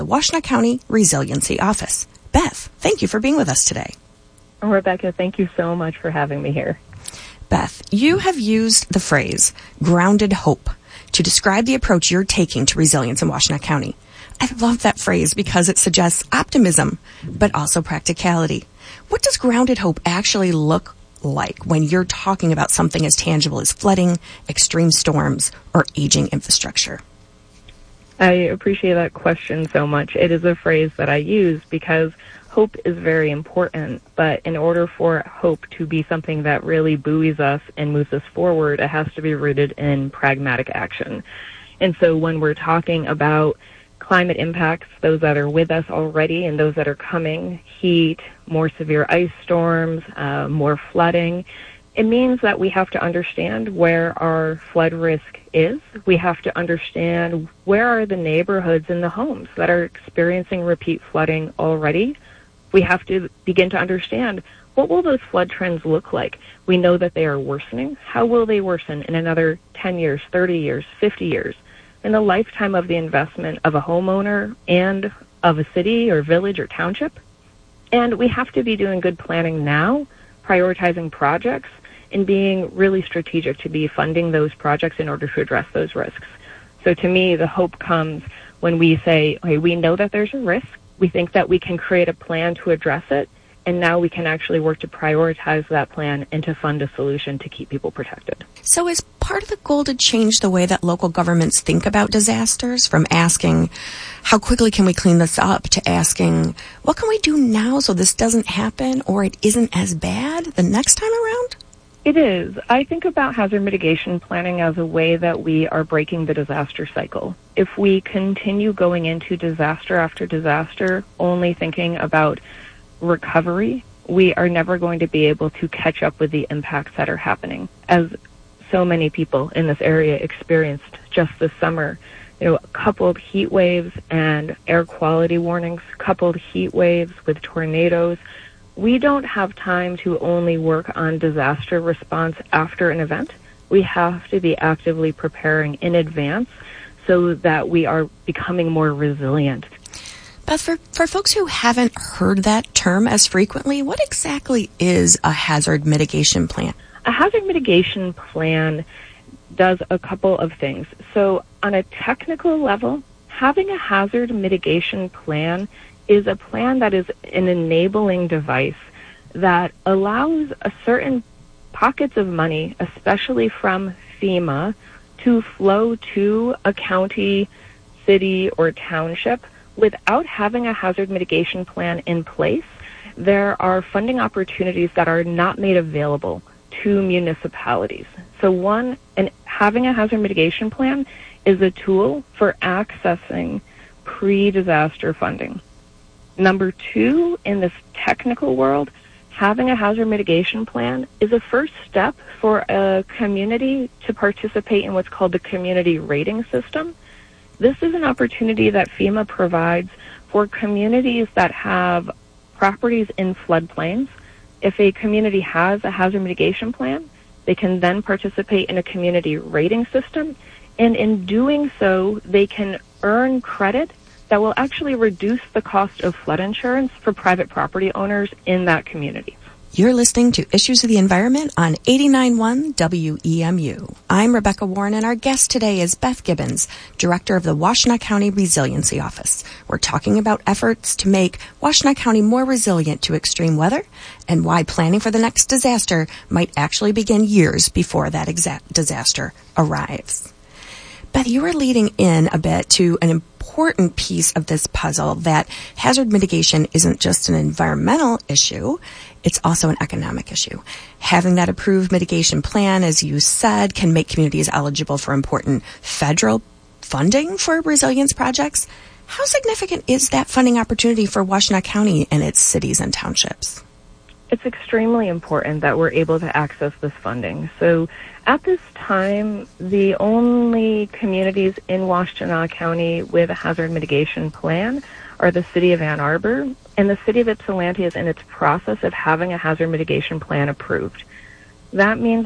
the Washtenaw County Resiliency Office. Beth, thank you for being with us today. Rebecca, thank you so much for having me here. Beth, you have used the phrase grounded hope to describe the approach you're taking to resilience in Washtenaw County. I love that phrase because it suggests optimism, but also practicality. What does grounded hope actually look like when you're talking about something as tangible as flooding, extreme storms, or aging infrastructure? I appreciate that question so much. It is a phrase that I use because hope is very important, but in order for hope to be something that really buoys us and moves us forward, it has to be rooted in pragmatic action. And so when we're talking about climate impacts, those that are with us already and those that are coming, heat, more severe ice storms, more flooding, it means that we have to understand where our flood risk is. We have to understand where are the neighborhoods and the homes that are experiencing repeat flooding already. We have to begin to understand what will those flood trends look like. We know that they are worsening. How will they worsen in another 10 years, 30 years, 50 years? In the lifetime of the investment of a homeowner and of a city or village or township. And we have to be doing good planning now, prioritizing projects, and being really strategic to be funding those projects in order to address those risks. So to me, the hope comes when we say, okay, we know that there's a risk. We think that we can create a plan to address it, and now we can actually work to prioritize that plan and to fund a solution to keep people protected. So is part of the goal to change the way that local governments think about disasters, from asking, how quickly can we clean this up, to asking, what can we do now so this doesn't happen or it isn't as bad the next time around? It is. I think about hazard mitigation planning as a way that we are breaking the disaster cycle. If we continue going into disaster after disaster, only thinking about recovery, we are never going to be able to catch up with the impacts that are happening. As so many people in this area experienced just this summer, coupled heat waves and air quality warnings, coupled heat waves with tornadoes. We don't have time to only work on disaster response after an event. We have to be actively preparing in advance so that we are becoming more resilient. Beth, for folks who haven't heard that term as frequently, what exactly is a hazard mitigation plan? A hazard mitigation plan does a couple of things. So on a technical level, having a hazard mitigation plan is a plan that is an enabling device that allows a certain pockets of money, especially from FEMA, to flow to a county, city, or township without having a hazard mitigation plan in place. There are funding opportunities that are not made available to municipalities. So having a hazard mitigation plan is a tool for accessing pre-disaster funding. Number two, in this technical world, having a hazard mitigation plan is a first step for a community to participate in what's called the community rating system. This is an opportunity that FEMA provides for communities that have properties in floodplains. If a community has a hazard mitigation plan, they can then participate in a community rating system, and in doing so, they can earn credit that will actually reduce the cost of flood insurance for private property owners in that community. You're listening to Issues of the Environment on 89.1 WEMU. I'm Rebecca Warren, and our guest today is Beth Gibbons, Director of the Washtenaw County Resiliency Office. We're talking about efforts to make Washtenaw County more resilient to extreme weather and why planning for the next disaster might actually begin years before that exact disaster arrives. Beth, you were leading in a bit to an important piece of this puzzle, that hazard mitigation isn't just an environmental issue, it's also an economic issue. Having that approved mitigation plan, as you said, can make communities eligible for important federal funding for resilience projects. How significant is that funding opportunity for Washtenaw County and its cities and townships? It's extremely important that we're able to access this funding. So at this time, the only communities in Washtenaw County with a hazard mitigation plan are the city of Ann Arbor, and the city of Ypsilanti is in its process of having a hazard mitigation plan approved. That means that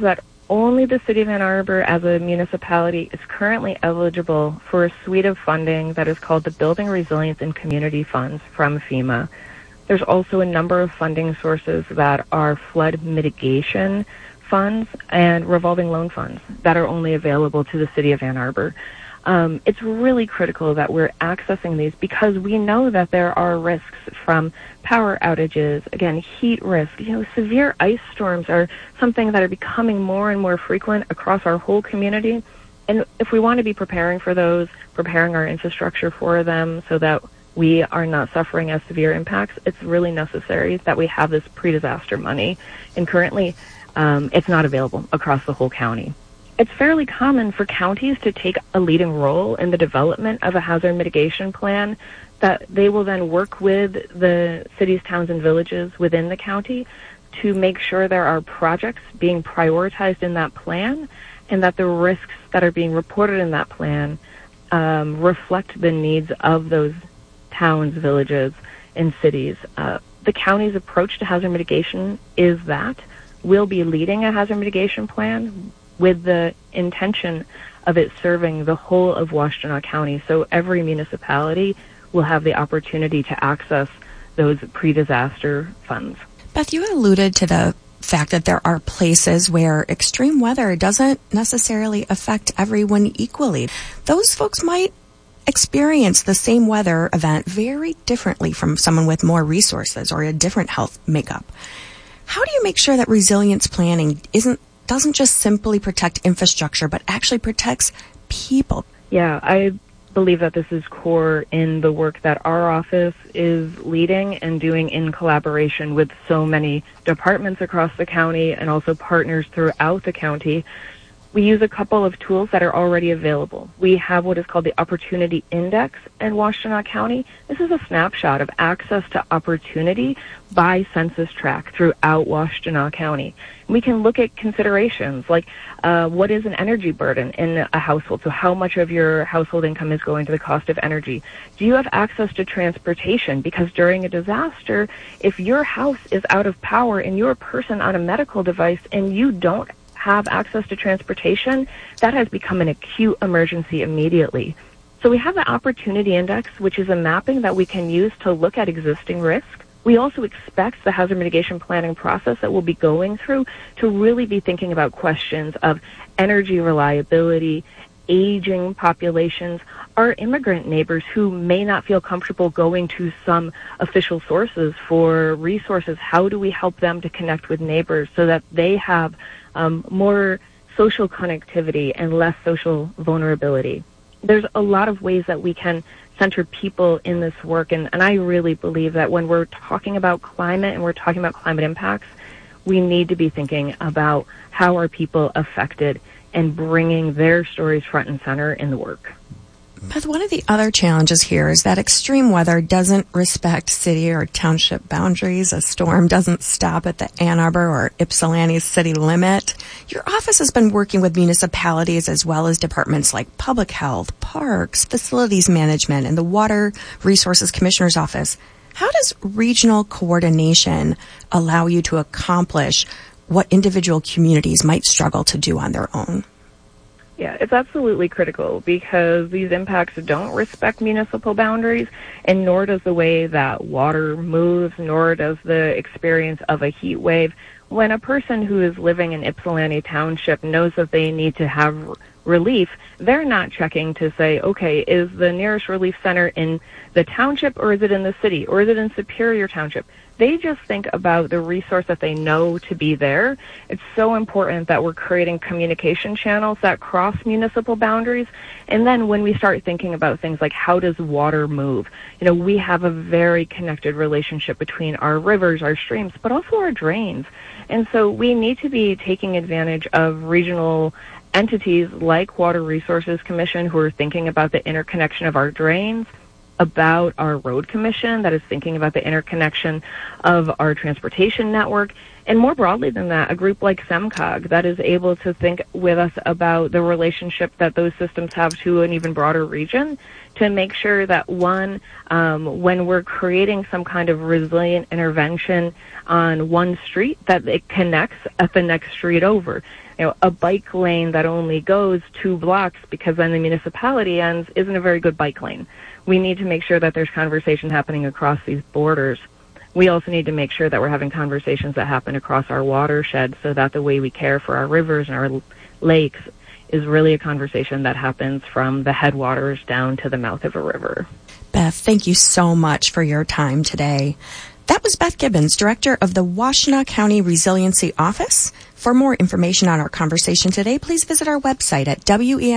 only the City of Ann Arbor as a municipality is currently eligible for a suite of funding that is called the Building Resilience and Community Funds from FEMA. There's also a number of funding sources that are flood mitigation funds and revolving loan funds that are only available to the City of Ann Arbor. It's really critical that we're accessing these because we know that there are risks from power outages, again, heat risk. Severe ice storms are something that are becoming more and more frequent across our whole community. And if we want to be preparing for those, preparing our infrastructure for them so that we are not suffering as severe impacts, it's really necessary that we have this pre-disaster money. And currently, it's not available across the whole county. It's fairly common for counties to take a leading role in the development of a hazard mitigation plan that they will then work with the cities, towns, and villages within the county to make sure there are projects being prioritized in that plan and that the risks that are being reported in that plan reflect the needs of those towns, villages, and cities. The county's approach to hazard mitigation is that we'll be leading a hazard mitigation plan with the intention of it serving the whole of Washtenaw County. So every municipality will have the opportunity to access those pre-disaster funds. Beth, you alluded to the fact that there are places where extreme weather doesn't necessarily affect everyone equally. Those folks might experience the same weather event very differently from someone with more resources or a different health makeup. How do you make sure that resilience planning doesn't just simply protect infrastructure, but actually protects people? Yeah, I believe that this is core in the work that our office is leading and doing in collaboration with so many departments across the county and also partners throughout the county. We use a couple of tools that are already available. We have what is called the Opportunity Index in Washtenaw County. This is a snapshot of access to opportunity by census tract throughout Washtenaw County. We can look at considerations like what is an energy burden in a household? So how much of your household income is going to the cost of energy? Do you have access to transportation? Because during a disaster, if your house is out of power and you're a person on a medical device and you don't have access to transportation, that has become an acute emergency immediately. So we have the Opportunity Index, which is a mapping that we can use to look at existing risk. We also expect the hazard mitigation planning process that we'll be going through to really be thinking about questions of energy reliability, aging populations, our immigrant neighbors who may not feel comfortable going to some official sources for resources. How do we help them to connect with neighbors so that they have more social connectivity and less social vulnerability? There's a lot of ways that we can center people in this work, and I really believe that when we're talking about climate and we're talking about climate impacts, we need to be thinking about how are people affected and bringing their stories front and center in the work. Beth, one of the other challenges here is that extreme weather doesn't respect city or township boundaries. A storm doesn't stop at the Ann Arbor or Ypsilanti city limit. Your office has been working with municipalities as well as departments like public health, parks, facilities management, and the Water Resources Commissioner's Office. How does regional coordination allow you to accomplish what individual communities might struggle to do on their own? Yeah, it's absolutely critical because these impacts don't respect municipal boundaries, and nor does the way that water moves, nor does the experience of a heat wave. When a person who is living in Ypsilanti Township knows that they need to have relief, they're not checking to say, okay, is the nearest relief center in the township or is it in the city or is it in Superior Township? They just think about the resource that they know to be there. It's so important that we're creating communication channels that cross municipal boundaries. And then when we start thinking about things like how does water move, we have a very connected relationship between our rivers, our streams, but also our drains. And so we need to be taking advantage of regional entities like Water Resources Commission who are thinking about the interconnection of our drains, about our road commission that is thinking about the interconnection of our transportation network, and more broadly than that, a group like SEMCOG that is able to think with us about the relationship that those systems have to an even broader region to make sure that, one, when we're creating some kind of resilient intervention on one street, that it connects at the next street over. A bike lane that only goes 2 blocks because then the municipality ends isn't a very good bike lane. We need to make sure that there's conversation happening across these borders. We also need to make sure that we're having conversations that happen across our watershed so that the way we care for our rivers and our lakes is really a conversation that happens from the headwaters down to the mouth of a river. Beth, thank you so much for your time today. That was Beth Gibbons, Director of the Washtenaw County Resiliency Office. For more information on our conversation today, please visit our website at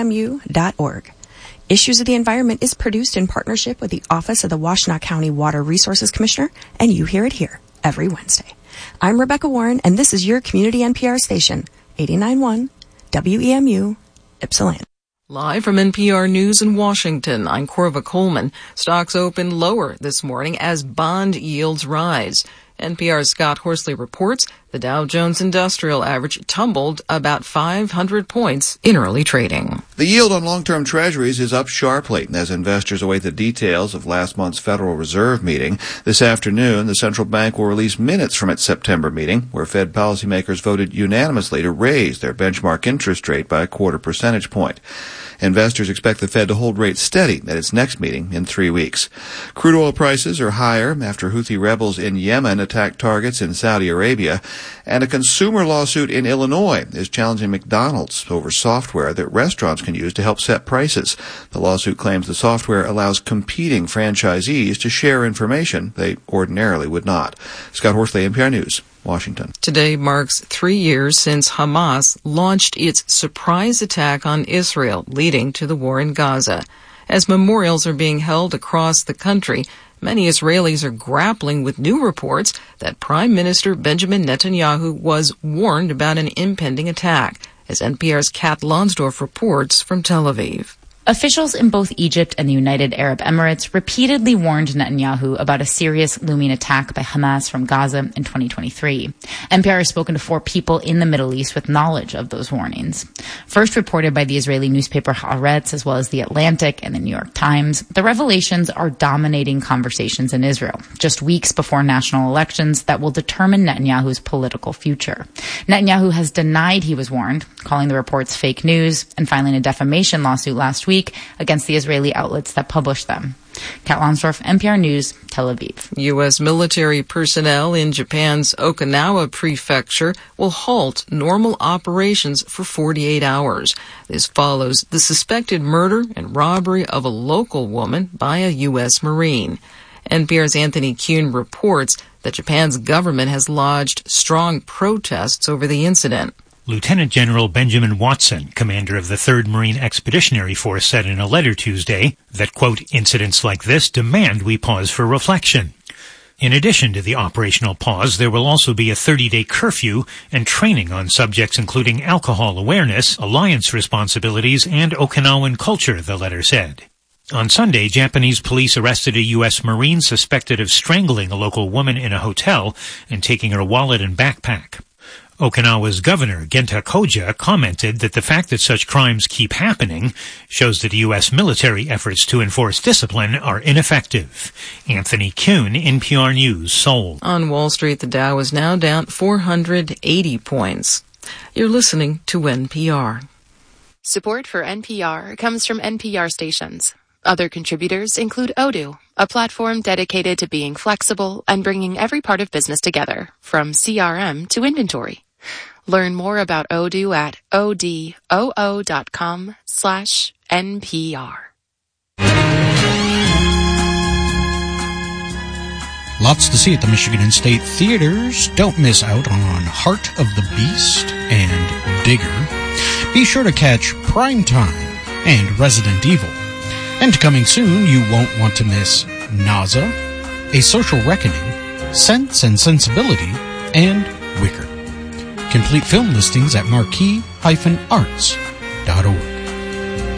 wemu.org. Issues of the Environment is produced in partnership with the Office of the Washtenaw County Water Resources Commissioner, and you hear it here every Wednesday. I'm Rebecca Warren, and this is your community NPR station, 89.1 WEMU, Ypsilanti. Live from NPR News in Washington, I'm Corva Coleman. Stocks opened lower this morning as bond yields rise. NPR's Scott Horsley reports the Dow Jones Industrial Average tumbled about 500 points in early trading. The yield on long-term treasuries is up sharply as investors await the details of last month's Federal Reserve meeting. This afternoon, the central bank will release minutes from its September meeting, where Fed policymakers voted unanimously to raise their benchmark interest rate by a 0.25 percentage point. Investors expect the Fed to hold rates steady at its next meeting in 3 weeks. Crude oil prices are higher after Houthi rebels in Yemen attacked targets in Saudi Arabia, and a consumer lawsuit in Illinois is challenging McDonald's over software that restaurants can use to help set prices. The lawsuit claims the software allows competing franchisees to share information they ordinarily would not. Scott Horsley, NPR News, Washington. Today marks 3 years since Hamas launched its surprise attack on Israel, leading to the war in Gaza. As memorials are being held across the country, many Israelis are grappling with new reports that Prime Minister Benjamin Netanyahu was warned about an impending attack, as NPR's Kat Lonsdorf reports from Tel Aviv. Officials in both Egypt and the United Arab Emirates repeatedly warned Netanyahu about a serious looming attack by Hamas from Gaza in 2023. NPR has spoken to 4 people in the Middle East with knowledge of those warnings. First reported by the Israeli newspaper Haaretz, as well as The Atlantic and the New York Times, the revelations are dominating conversations in Israel, just weeks before national elections that will determine Netanyahu's political future. Netanyahu has denied he was warned, calling the reports fake news and filing a defamation lawsuit last week against the Israeli outlets that published them. Kat Lonsdorf, NPR News, Tel Aviv. U.S. military personnel in Japan's Okinawa prefecture will halt normal operations for 48 hours. This follows the suspected murder and robbery of a local woman by a U.S. Marine. NPR's Anthony Kuhn reports that Japan's government has lodged strong protests over the incident. Lieutenant General Benjamin Watson, commander of the 3rd Marine Expeditionary Force, said in a letter Tuesday that, quote, incidents like this demand we pause for reflection. In addition to the operational pause, there will also be a 30-day curfew and training on subjects including alcohol awareness, alliance responsibilities, and Okinawan culture, the letter said. On Sunday, Japanese police arrested a U.S. Marine suspected of strangling a local woman in a hotel and taking her wallet and backpack. Okinawa's governor, Genta Koja, commented that the fact that such crimes keep happening shows that U.S. military efforts to enforce discipline are ineffective. Anthony Kuhn, NPR News, Seoul. On Wall Street, the Dow is now down 480 points. You're listening to NPR. Support for NPR comes from NPR stations. Other contributors include Odoo, a platform dedicated to being flexible and bringing every part of business together, from CRM to inventory. Learn more about Odoo at odoo.com/NPR. Lots to see at the Michigan State Theaters. Don't miss out on Heart of the Beast and Digger. Be sure to catch Prime Time and Resident Evil. And coming soon, you won't want to miss Naza, A Social Reckoning, Sense and Sensibility, and Wicker. Complete film listings at marquee-arts.org.